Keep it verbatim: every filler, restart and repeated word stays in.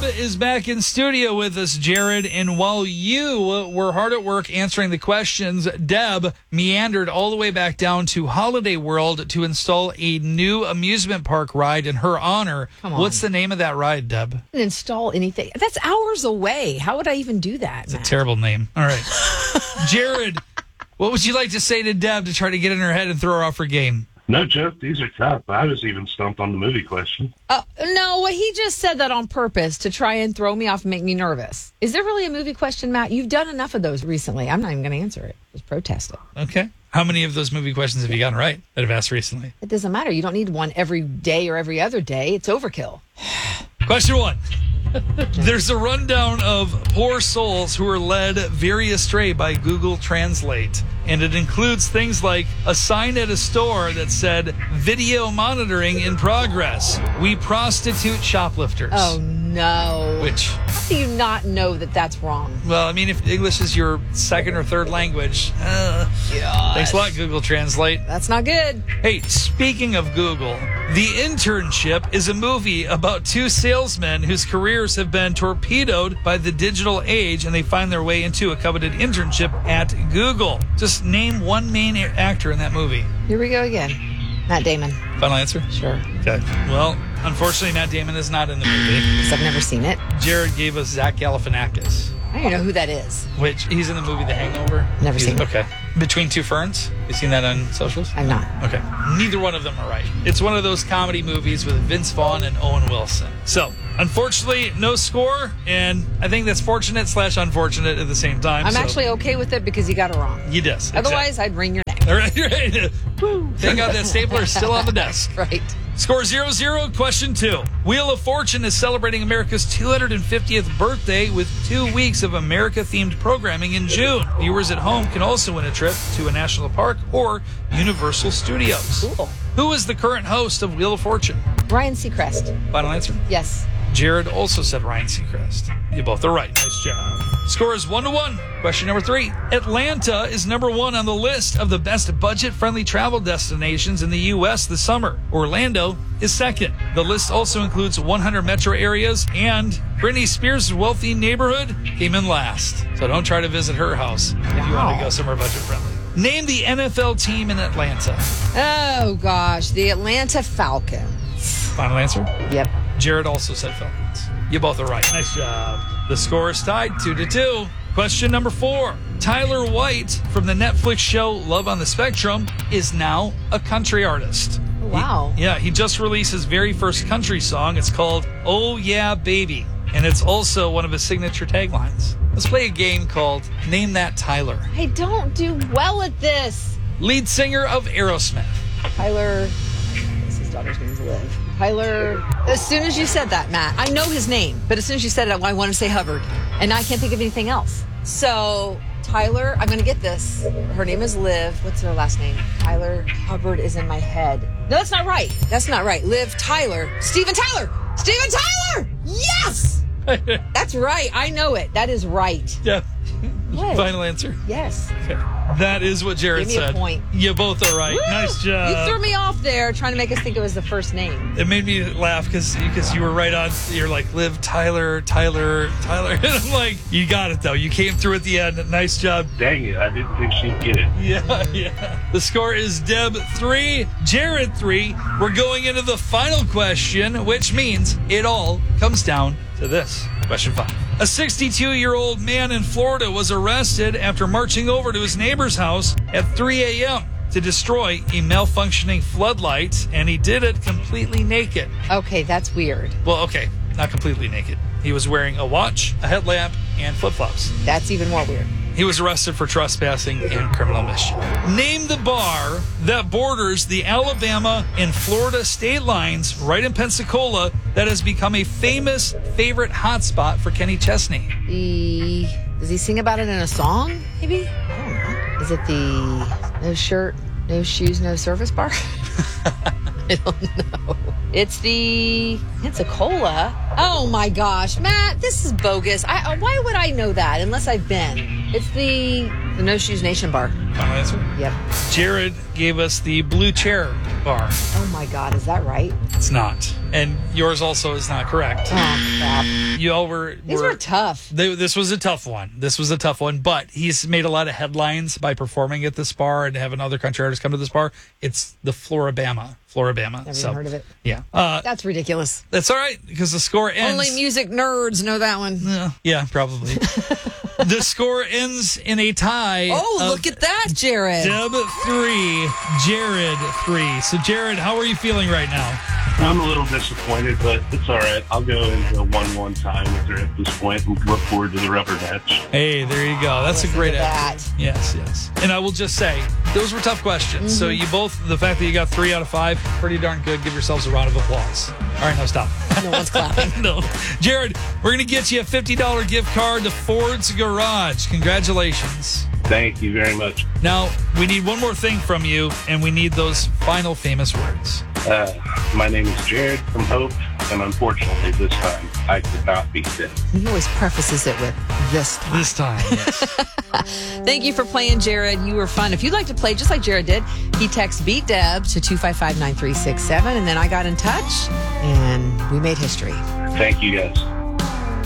is back in studio with us, Jared. And while you were hard at work answering the questions, Deb meandered all the way back down to Holiday World to install a new amusement park ride in her honor. Come on. What's the name of that ride, Deb? Install anything. That's hours away. How would I even do that? It's a terrible name. All right. Jared, what would you like to say to Deb to try to get in her head and throw her off her game? No, Jeff, these are tough. I was even stumped on the movie question. Uh, no, he just said that on purpose to try and throw me off and make me nervous. Is there really a movie question, Matt? You've done enough of those recently. I'm not even going to answer it. Just protest it. Okay. How many of those movie questions have you gotten right that I've asked recently? It doesn't matter. You don't need one every day or every other day. It's overkill. Question one. There's a rundown of poor souls who are led very astray by Google Translate. And it includes things like a sign at a store that said, video monitoring in progress. We prostitute shoplifters. Oh, no. Which? How do you not know that that's wrong? Well, I mean, if English is your second or third language, uh, thanks a lot, Google Translate. That's not good. Hey, speaking of Google, The Internship is a movie about two salesmen whose careers have been torpedoed by the digital age, and they find their way into a coveted internship at Google. Just name one main actor in that movie. Here we go again. Matt Damon. Final answer? Sure. Okay. Well, unfortunately, Matt Damon is not in the movie. Because I've never seen it. Jared gave us Zach Galifianakis. I don't even know who that is. Which, he's in the movie The Hangover. Never he's, seen it. Okay. Between Two Ferns. You seen that on socials? I'm not. Okay. Neither one of them are right. It's one of those comedy movies with Vince Vaughn and Owen Wilson. So, unfortunately, no score, and I think that's fortunate slash unfortunate at the same time. I'm so. actually okay with it because you got it wrong. You does. Otherwise, exactly. I'd wring your neck. All right, right. Woo. Thank God that stapler is still on the desk. Right. Score zero zero. Question two. Wheel of Fortune is celebrating America's two hundred fiftieth birthday with two weeks of America-themed programming in June. Viewers at home can also win a trip to a national park or Universal Studios. Cool. Who is the current host of Wheel of Fortune? Ryan Seacrest. Final answer? Yes. Jared also said Ryan Seacrest. You both are right. Nice job. Score is one to one. Question number three. Atlanta is number one on the list of the best budget-friendly travel destinations in the U S this summer. Orlando is second. The list also includes one hundred metro areas, and Britney Spears' wealthy neighborhood came in last. So don't try to visit her house if you want to go somewhere budget-friendly. Name the N F L team in Atlanta. Oh, gosh. The Atlanta Falcons. Final answer? Yep. Jared also said Falcons. You both are right. Nice job. The score is tied two to two. Question number four. Tyler White from the Netflix show Love on the Spectrum is now a country artist. Oh, wow. He, yeah, he just released his very first country song. It's called Oh Yeah Baby, and it's also one of his signature taglines. Let's play a game called Name That Tyler. I don't do well at this. Lead singer of Aerosmith. Tyler. His daughter's name is Liv. Tyler. As soon as you said that, Matt, I know his name, but as soon as you said it, I want to say Hubbard, and I can't think of anything else. So, Tyler, I'm going to get this. Her name is Liv. What's her last name? Tyler Hubbard is in my head. No, that's not right. That's not right. Liv Tyler. Steven Tyler. Steven Tyler. Yes. That's right. I know it. That is right. Yeah. What? Final answer? Yes. Okay. That is what Jared Give me said. a point. You both are right. Woo! Nice job. You threw me off there trying to make us think it was the first name. It made me laugh because because you were right on. You're like, Liv, Tyler, Tyler, Tyler. And I'm like, you got it, though. You came through at the end. Nice job. Dang it, I didn't think she'd get it. Yeah, yeah. The score is Deb three, Jared three. We're going into the final question, which means it all comes down to this. Question five. A sixty-two-year-old man in Florida was arrested after marching over to his neighbor's house at three a.m. to destroy a malfunctioning floodlight, and he did it completely naked. Okay, that's weird. Well, okay, not completely naked. He was wearing a watch, a headlamp, and flip-flops. That's even more weird. He was arrested for trespassing and criminal mischief. Name the bar that borders the Alabama and Florida state lines right in Pensacola that has become a famous favorite hotspot for Kenny Chesney. The does he sing about it in a song? Maybe. I don't know. Is it the no shirt, no shoes, no service bar? I don't know. It's the Pensacola. Oh my gosh, Matt, this is bogus. I, why would I know that unless I've been? It's the the No Shoes Nation bar. Final answer? Yep. Jared gave us the Blue Chair bar. Oh my God, is that right? It's not. And yours also is not correct. Oh, crap. You all were... These were tough. They, this was a tough one. This was a tough one, but he's made a lot of headlines by performing at this bar and having other country artists come to this bar. It's the Floribama. Floribama. Never so, even heard of it. Yeah. Uh, That's ridiculous. that's all right, because the score ends... Only music nerds know that one. Uh, yeah, probably. The score ends in a tie. Oh, of look at that, Jared. Deb three, Jared three. So, Jared, how are you feeling right now? I'm a little disappointed, but it's all right. I'll go into a one-one tie with her at this point and look forward to the rubber match. Hey, there you go. That's Listen a great to attitude. that. Yes, yes. And I will just say, those were tough questions. So you both, the fact that you got three out of five, pretty darn good. Give yourselves a round of applause. All right, now stop. No one's clapping. No. Jared, we're going to get you a fifty dollars gift card to Ford's Garage. Congratulations. Thank you very much. Now, we need one more thing from you, and we need those final famous words. Uh, my name is Jared from Hope, and unfortunately this time I could not be fit. He always prefaces it with this time. This time, yes. Thank you for playing, Jared. You were fun. If you'd like to play just like Jared did, he texts Beat Deb to two five five, nine three six seven, and then I got in touch, and we made history. Thank you guys.